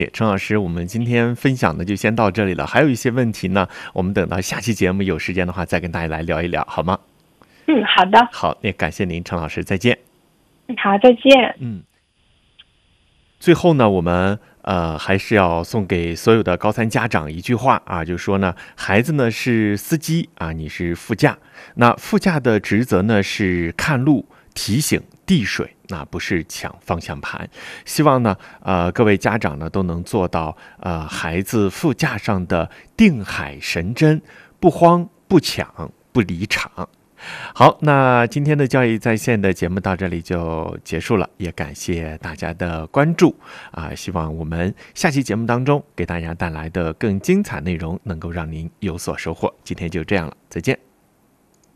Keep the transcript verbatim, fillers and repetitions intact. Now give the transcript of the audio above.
陈老师，我们今天分享的就先到这里了，还有一些问题呢，我们等到下期节目有时间的话再跟大家来聊一聊，好吗？ 嗯，好的。 好，也感谢您，陈老师，再见。 好，再见。 嗯。最后呢，我们呃还是要送给所有的高三家长一句话啊，就是说呢，孩子呢是司机啊，你是副驾，那副驾的职责呢是看路、提醒、递水，那不是抢方向盘。希望呢，呃，各位家长呢都能做到呃孩子副驾上的定海神针，不慌不抢不离场。好，那今天的教育在线的节目到这里就结束了，也感谢大家的关注啊！希望我们下期节目当中给大家带来的更精彩内容能够让您有所收获。今天就这样了，再见。